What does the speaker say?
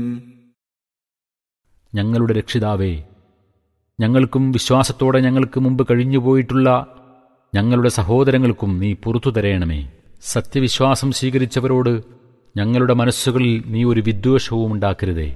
ഞങ്ങളുടെ രക്ഷിതാവേ, ഞങ്ങൾക്കും വിശ്വാസത്തോടെ ഞങ്ങൾക്ക് മുമ്പ് കഴിഞ്ഞുപോയിട്ടുള്ള ഞങ്ങളുടെ സഹോദരങ്ങൾക്കും നീ പുറത്തു തരയണമേ. സത്യവിശ്വാസം സ്വീകരിച്ചവരോട് ഞങ്ങളുടെ മനസ്സുകളിൽ നീ ഒരു വിദ്വേഷവും ഉണ്ടാക്കരുതേ.